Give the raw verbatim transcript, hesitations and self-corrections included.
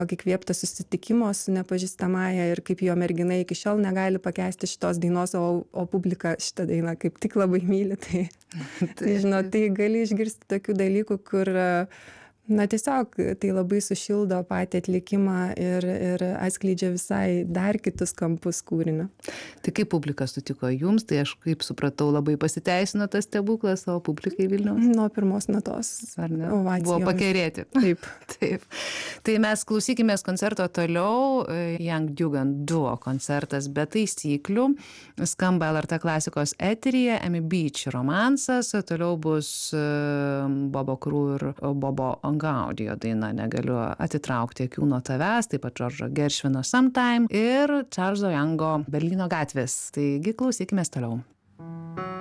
tiesiog įkvėptas susitikimo su nepažįstamąja ir kaip jo mergina iki šiol negali pakęsti šitos dainos, o, o publika šitą dainą kaip tik labai myli. Tai, tai žinot, tai gali išgirsti tokių dalykų, kur na tiesiog tai labai sušildo patį atlikimą ir, ir atskleidžia visai dar kitus kampus kūrinio. Tai kaip publika sutiko jums, tai aš kaip supratau, labai pasiteisino tas stebuklas, o publikai Vilniaus? Nuo pirmos natos. Ar ne? Ovacijomis. Buvo pakerėti. Taip. Taip. Tai mes klausykimės koncerto toliau, Young Dugan duo koncertas be taisyklių, skamba L R T klasikos eteryje, Amy Beach romansas, toliau bus Bobo Crew ir Bobo Gaudio daina Negaliu atitraukti akių nuo tavęs, taip pat Džordžo Geršvino Sometime ir Čarlzo Jango Berlyno gatvės. Taigi klausykimės toliau.